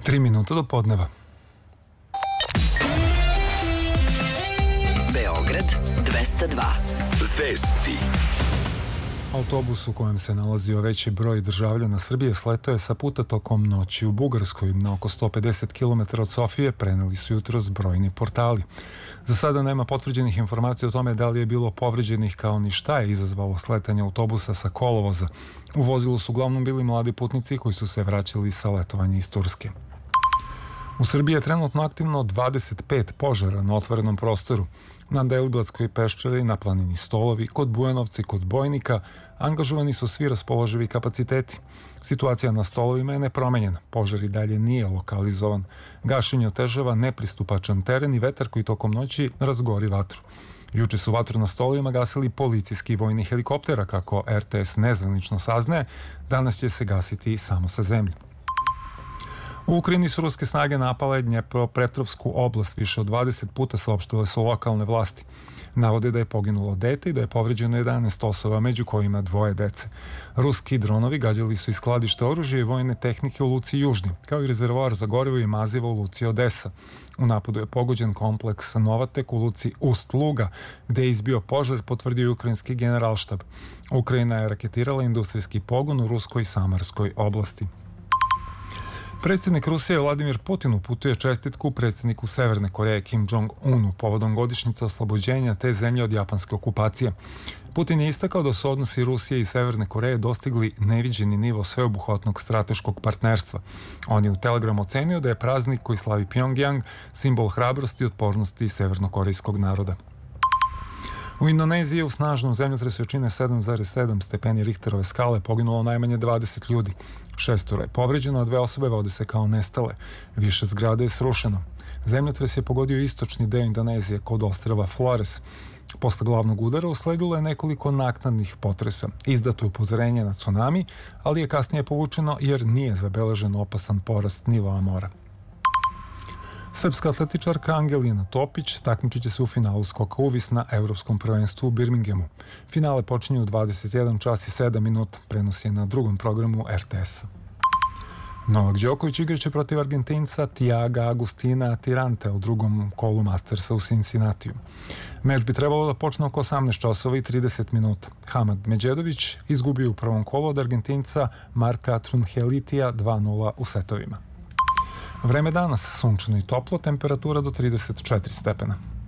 3 minuta do podneva. Beograd 202. Vesti. Autobus u kojem se nalazio veći broj državljana Srbije sletao je sa puta tokom noći u Bugarskoj. Na oko 150 km od Sofije, preneli su jutros brojni portali. Za sada nema potvrđenih informacija o tome da li je bilo povređenih kao ni šta je izazvalo sletanje autobusa sa kolovoza. U vozilu su uglavnom bili mladi putnici koji su se vraćali sa letovanja iz Turske. U Srbiji je trenutno aktivno 25 požara na otvorenom prostoru. Na Deliblatskoj peščari, na planini Stolovi, kod Bujanovca i kod Bojnika angažovani su svi raspoloživi kapaciteti. Situacija na Stolovima je nepromenjena. Požar i dalje nije lokalizovan. Gašenje otežava nepristupačan teren i vetar koji tokom noći razgori vatru. Juče su vatru na Stolovima gasili policijski i vojni helikoptera, kako RTS nezvanično saznaje. Danas će se gasiti samo sa zemlje. U Ukrajini su ruske snage napale Dnjepropetrovsku oblast više od 20 puta, saopštile su lokalne vlasti. Navode da je poginulo dete i da je povređeno 11 osoba, među kojima 2 dece. Ruski dronovi gađali su i skladište oružja i vojne tehnike u luci Južni, kao i rezervoar za gorivo i mazivo u luci Odesa. U napadu je pogođen kompleks Novatek u luci Ust-Luga, gde je izbio požar, potvrdio je ukrajinski generalštab. Ukrajina je raketirala industrijski pogon u Ruskoj i Samarskoj oblasti. Predsjednik Rusije Vladimir Putin uputuje čestitku predsjedniku Severne Koreje Kim Jong-unu povodom godišnjice oslobođenja te zemlje od japanske okupacije. Putin je istakao da su odnosi Rusije i Severne Koreje dostigli neviđeni nivo sveobuhvatnog strateškog partnerstva. On je u Telegramu ocenio da je praznik koji slavi Pjongjang simbol hrabrosti i otpornosti severnokorejskog naroda. U Indoneziji u snažnom zemljotresu jačine 7,7 stepeni Richterove skale poginulo najmanje 20 ljudi. 6 je povređeno, a 2 osobe vode se kao nestale. Više zgrada je srušeno. Zemljotres je pogodio istočni deo Indonezije kod ostrva Flores. Posle glavnog udara usledilo je nekoliko naknadnih potresa. Izdato je upozorenje na tsunami, ali je kasnije povučeno jer nije zabeležen opasan porast nivoa mora. Srpska atletičarka Angelina Topić takmičit će se u finalu skoka uvis na Evropskom prvenstvu u Birminghamu. Finale počinje u 21 čas i 7 minuta, prenos je na drugom programu RTS-a. Novak Đoković igraće protiv Argentinca Tiaga Agustina Tirante u drugom kolu Mastersa u Cincinnatiju. Meč bi trebalo da počne oko 18 časova i 30 minuta. Hamad Međedović izgubio u prvom kolu od Argentinca Marka Trunhelitija 2:0 u setovima. Vreme danas sunčano i toplo, temperatura do 34 stepena.